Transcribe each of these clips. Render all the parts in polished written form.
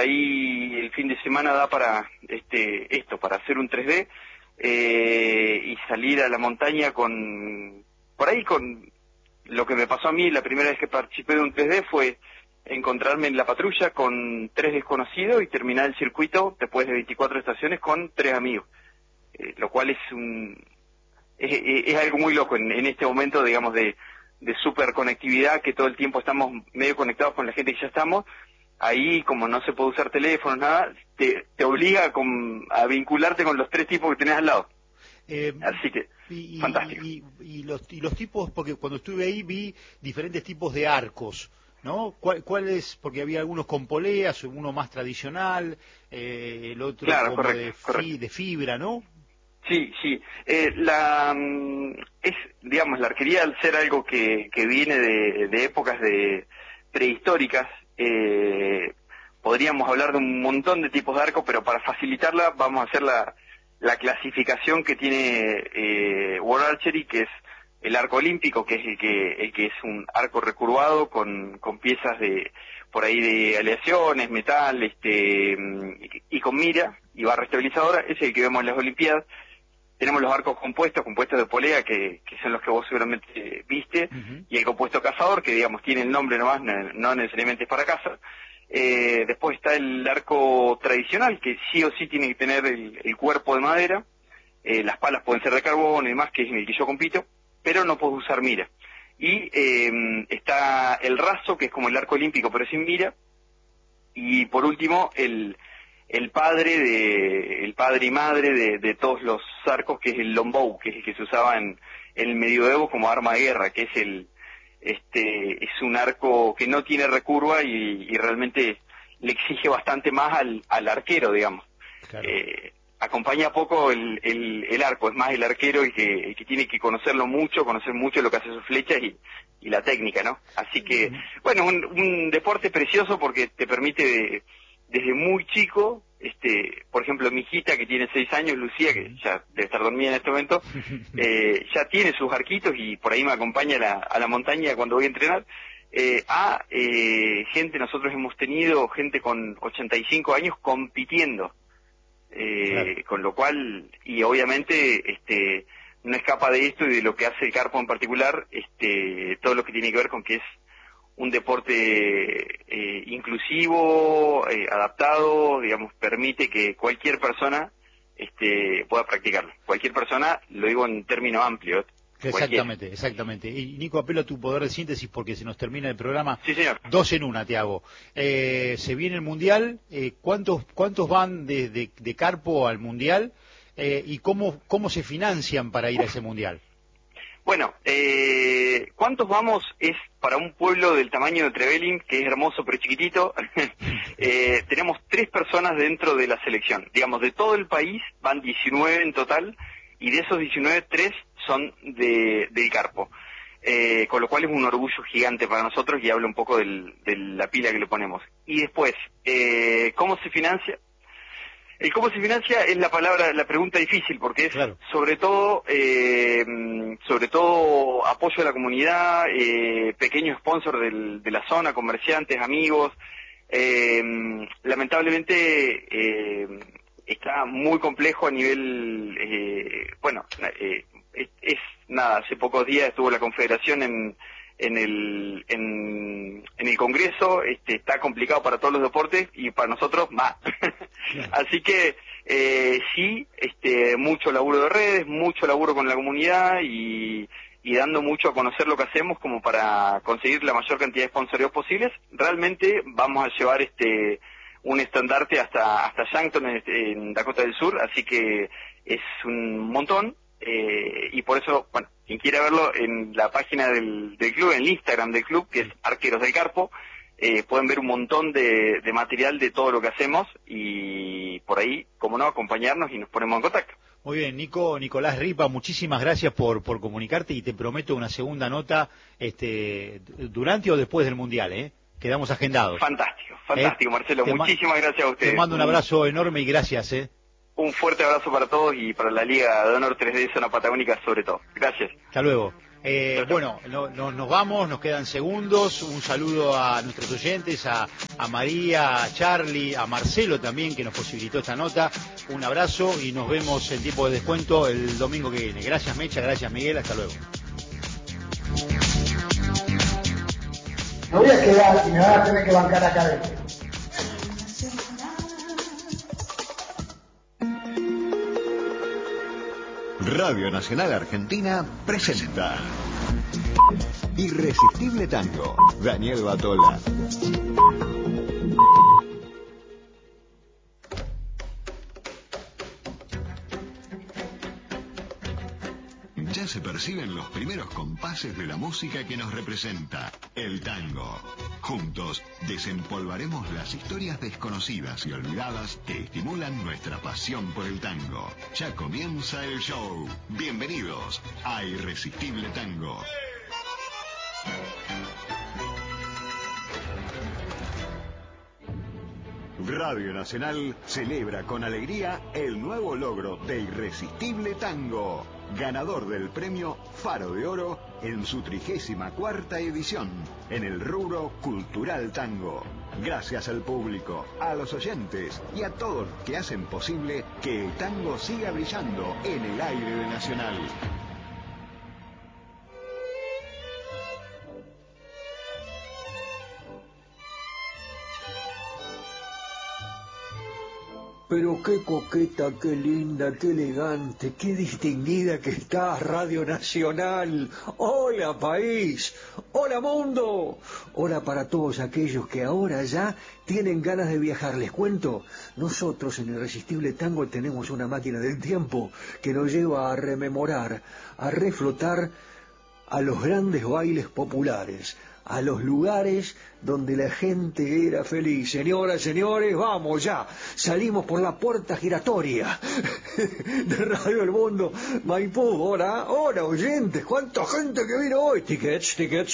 ahí el fin de semana da para para hacer un 3D y salir a la montaña con lo que me pasó a mí la primera vez que participé de un 3D fue encontrarme en la patrulla con 3 desconocidos y terminar el circuito después de 24 estaciones con 3 amigos, lo cual es algo muy loco en este momento, digamos, de super conectividad, que todo el tiempo estamos medio conectados con la gente que ya estamos. Ahí, como no se puede usar teléfono, nada, te obliga a vincularte con los 3 tipos que tenés al lado. Así que, fantástico. Y los tipos, porque cuando estuve ahí vi diferentes tipos de arcos, ¿no? ¿Cuál es? Porque había algunos con poleas, uno más tradicional, el otro claro, como correcto. de fibra, ¿no? Sí. Digamos, la arquería, al ser algo que viene de épocas prehistóricas, podríamos hablar de un montón de tipos de arco, pero para facilitarla vamos a hacer la clasificación que tiene World Archery, que es el arco olímpico, que es el que es un arco recurvado con piezas por ahí de aleaciones, metal, y con mira y barra estabilizadora. Ese es el que vemos en las Olimpiadas. Tenemos los arcos compuestos de polea, que son los que vos seguramente viste, y el compuesto cazador, que digamos tiene el nombre nomás, no necesariamente es para caza. Después está el arco tradicional, que sí o sí tiene que tener el cuerpo de madera, las palas pueden ser de carbón y demás, que es en el que yo compito, pero no puedo usar mira. Y está el raso, que es como el arco olímpico, pero sin mira. Y por último, el padre y madre de todos los arcos, que es el longbow, que es el que se usaba en el medioevo como arma de guerra, que es un arco que no tiene recurva y realmente le exige bastante más al arquero, digamos. Claro. Acompaña poco el arco, es más el arquero el que tiene que conocer mucho lo que hace sus flechas y la técnica, ¿no? Así que, bueno, un deporte precioso porque te permite desde muy chico, por ejemplo, mi hijita que tiene 6 años, Lucía, que ya debe estar dormida en este momento, ya tiene sus arquitos y por ahí me acompaña a la montaña cuando voy a entrenar. Nosotros hemos tenido gente con 85 años compitiendo, Claro. con lo cual, y obviamente, no escapa de esto y de lo que hace el Carpo en particular, todo lo que tiene que ver con que es un deporte inclusivo, adaptado, digamos, permite que cualquier persona pueda practicarlo. Cualquier persona, lo digo en términos amplios. Exactamente. Y Nico, apelo a tu poder de síntesis porque se nos termina el programa. Sí, señor. 2 en 1, te hago. Se viene el Mundial, ¿cuántos van de Carpo al Mundial? ¿Y cómo se financian para ir a ese Mundial? Bueno, ¿cuántos vamos? Es para un pueblo del tamaño de Trevelin, que es hermoso pero chiquitito. Tenemos 3 personas dentro de la selección. Digamos, de todo el país van 19 en total, y de esos 19, 3 son del Carpo. Con lo cual es un orgullo gigante para nosotros y habla un poco de la pila que le ponemos. Y después, ¿cómo se financia? El cómo se financia es la pregunta difícil, porque es claro. sobre todo apoyo a la comunidad, pequeño sponsor de la zona, comerciantes, amigos. Lamentablemente está muy complejo a nivel, hace pocos días estuvo la Confederación en el Congreso, está complicado para todos los deportes y para nosotros más. Así que sí, mucho laburo de redes, mucho laburo con la comunidad y dando mucho a conocer lo que hacemos como para conseguir la mayor cantidad de sponsoreos posibles. Realmente vamos a llevar un estandarte hasta Yankton en Dakota del Sur, así que es un montón. Y por eso, bueno, quien quiera verlo en la página del club, en el Instagram del club, que es Arqueros del Carpo, pueden ver un montón de material de todo lo que hacemos y por ahí, como no, acompañarnos y nos ponemos en contacto. Muy bien, Nicolás Ripa, muchísimas gracias por comunicarte y te prometo una segunda nota durante o después del Mundial, quedamos agendados. Fantástico, Marcelo, muchísimas gracias a ustedes. Te mando un abrazo enorme y gracias. Un fuerte abrazo para todos y para la Liga de Honor 3D Zona Patagónica sobre todo. Gracias. Hasta luego. Bueno, nos vamos, nos quedan segundos. Un saludo a nuestros oyentes, a María, a Charlie, a Marcelo también, que nos posibilitó esta nota. Un abrazo y nos vemos en tiempo de descuento el domingo que viene. Gracias, Mecha, gracias, Miguel, hasta luego. Me voy a quedar y me van a tener que bancar acá adentro. Radio Nacional Argentina presenta Irresistible Tango, Daniel Batola. Ya se perciben los primeros compases de la música que nos representa, el tango. Juntos desempolvaremos las historias desconocidas y olvidadas que estimulan nuestra pasión por el tango. Ya comienza el show. Bienvenidos a Irresistible Tango. Radio Nacional celebra con alegría el nuevo logro de Irresistible Tango, ganador del premio Faro de Oro en su 34ª edición en el rubro Cultural Tango. Gracias al público, a los oyentes y a todos los que hacen posible que el tango siga brillando en el aire de Nacional. Pero qué coqueta, qué linda, qué elegante, qué distinguida que estás, Radio Nacional. Hola, país. Hola, mundo. Hola para todos aquellos que ahora ya tienen ganas de viajar. Les cuento, nosotros en Irresistible Tango tenemos una máquina del tiempo que nos lleva a rememorar, a reflotar a los grandes bailes populares, a los lugares donde la gente era feliz. Señoras, señores, vamos ya. Salimos por la puerta giratoria de Radio El Mundo, Maipú. Hola, hola, oyentes. ¿Cuánta gente que vino hoy? Tickets.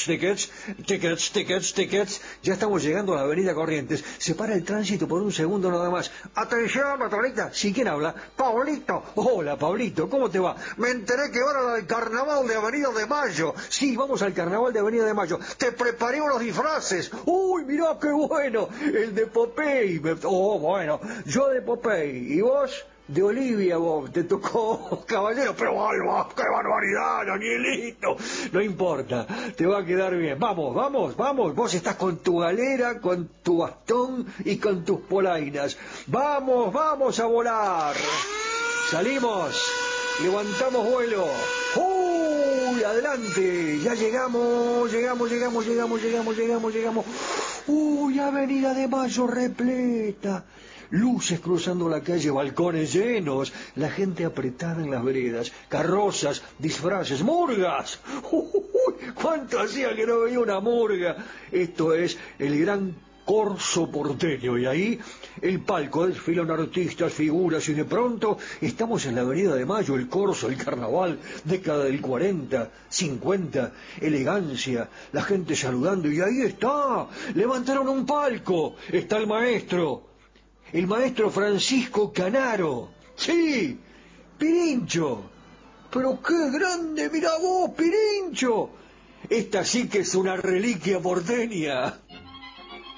Ya estamos llegando a la avenida Corrientes. Se para el tránsito por un segundo nada más. Atención, motorista. ¿Sí, quién habla? Pablito. Hola, Pablito, ¿cómo te va? Me enteré que van al carnaval de Avenida de Mayo. Sí, vamos al carnaval de Avenida de Mayo. Te preparé unos disfraces. ¡Uy, mirá qué bueno! El de Popeye. Oh, bueno, yo de Popeye. ¿Y vos? De Olivia, vos. Te tocó caballero. Pero, Alba, qué barbaridad, Danielito. No importa, te va a quedar bien. Vamos. Vos estás con tu galera, con tu bastón y con tus polainas. Vamos a volar. Salimos. Levantamos vuelo. ¡Uy! Adelante. Ya llegamos. ¡Uy! Avenida de Mayo repleta. Luces cruzando la calle, balcones llenos, la gente apretada en las veredas, carrozas, disfraces, murgas. ¡Uy! ¿Cuánto hacía que no veía una murga? Esto es el gran Corso porteño, y ahí el palco, desfilan artistas, figuras, y de pronto estamos en la Avenida de Mayo, el Corso, el carnaval, década del 40, 50, elegancia, la gente saludando, y ahí está, levantaron un palco, está el maestro Francisco Canaro, sí, Pirincho, pero qué grande, mira vos, Pirincho, esta sí que es una reliquia porteña.